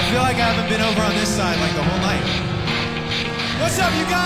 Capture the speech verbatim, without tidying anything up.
feel like I haven't been over on this side like the whole night. What's up, you guys?